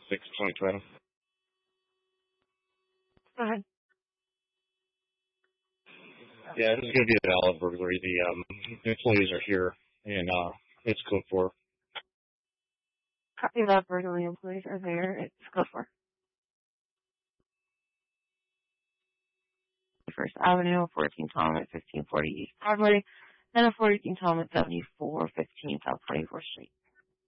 6/2020. Go ahead. Yeah, this is going to be a valid burglary. The employees are here, and it's code 4. Copy that. Burglary employees are there. It's code 4. First Avenue, 14 Talmud, 1540 East Broadway, and a 14 Talmud, 7415 South 24th Street.